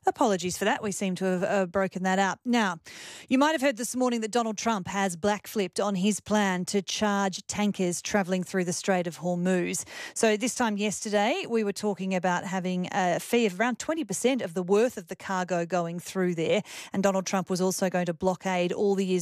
Apologies for that. We seem to have broken that up. Now, you might have heard this morning that Donald Trump has black-flipped on his plan to charge tankers travelling through the Strait of Hormuz. So this time yesterday, we were talking about having a fee of around 20% of the worth of the cargo going through there. And Donald Trump was also going to blockade all the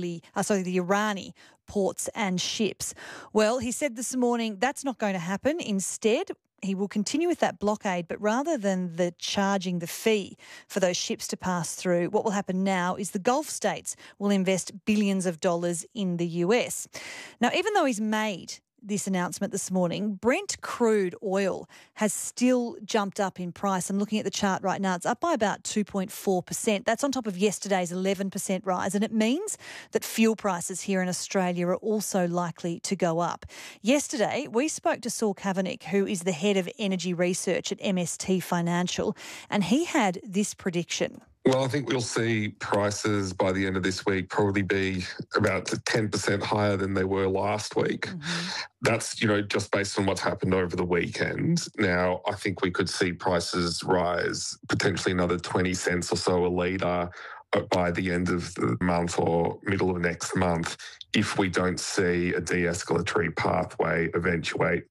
Irani ports and ships. Well, he said this morning that's not going to happen. Instead, he will continue with that blockade, but rather than the charging the fee for those ships to pass through, what will happen now is the Gulf states will invest billions of dollars in the US. Now, even though he's made this announcement this morning, Brent crude oil has still jumped up in price. I'm looking at the chart right now. It's up by about 2.4%. That's on top of yesterday's 11% rise, and it means that fuel prices here in Australia are also likely to go up. Yesterday, we spoke to Saul Kavanagh, who is the head of energy research at MST Financial, and he had this prediction. Well, I think we'll see prices by the end of this week probably be about 10% higher than they were last week. That's, just based on what's happened over the weekend. Now, I think we could see prices rise potentially another 20 cents or so a litre by the end of the month or middle of next month if we don't see a de-escalatory pathway eventuate.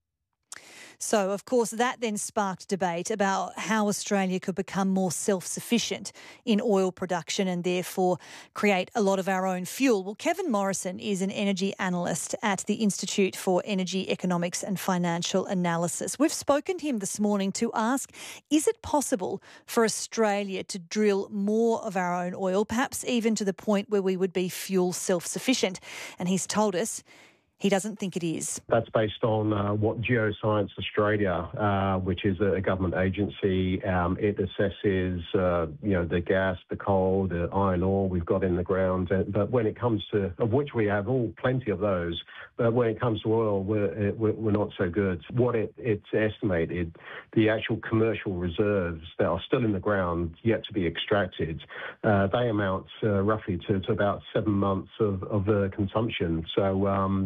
So, of course, that then sparked debate about how Australia could become more self-sufficient in oil production and therefore create a lot of our own fuel. Well, Kevin Morrison is an energy analyst at the Institute for Energy Economics and Financial Analysis. We've spoken to him this morning to ask, is it possible for Australia to drill more of our own oil, perhaps even to the point where we would be fuel self-sufficient? And he's told us he doesn't think it is. That's based on what Geoscience Australia, which is a government agency, it assesses, the gas, the coal, the iron ore we've got in the ground. But when it comes to, of which we have plenty of those, but when it comes to oil, we're not so good. What it's estimated, the actual commercial reserves that are still in the ground yet to be extracted, they amount roughly to about 7 months of consumption. So